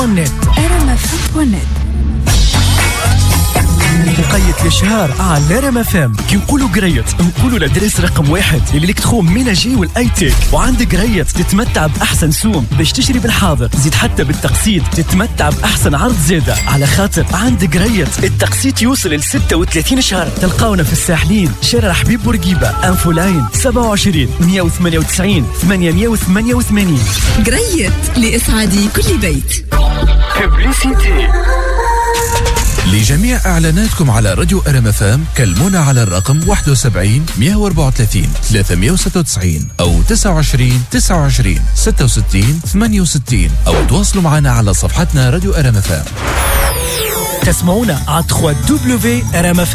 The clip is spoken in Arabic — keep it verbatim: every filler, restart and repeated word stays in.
نت رمفم ونت مقيت الشهر على رمفم. كي نقولوا قريت نقولوا لدرس رقم واحد اللي لك تخوم ميناجي والايتيك. وعندك قريت تتمتع باحسن سوم باش تشتري بالحاضر، زيد حتى بالتقسيط تتمتع باحسن عرض زياده، على خاطر عندك قريت التقسيط يوصل ل ستة وثلاثين شهر. تلقاونا في الساحلين، شارع حبيب بورقيبه، انفو لاين سبعة وعشرين مية وثمانية وتسعين ثمانمية وثمانية وثمانين. قريت لإسعاد كل بيت. ببليسيتي. لجميع إعلاناتكم على راديو رمفم كلمونا على الرقم واحد وسبعين مية وأربعة وثلاثين ثلاثمية وستة وتسعين أو تسعة وعشرين تسعة وعشرين ستة وستين ثمانية وستين أو تواصلوا معنا على صفحتنا راديو رمفم. تسمعونا على دبليو دبليو دبليو دوت رمفم